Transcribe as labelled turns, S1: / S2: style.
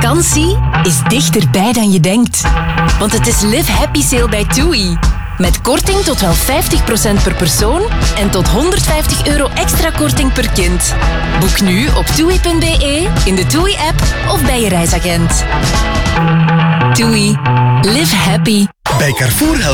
S1: Vakantie is dichterbij dan je denkt. Want het is Live Happy Sale bij TUI. Met korting tot wel 50% per persoon en tot €150 extra korting per kind. Boek nu op TUI.be, in de TUI-app of bij je reisagent. TUI. Live happy.
S2: Bij Carrefour helpt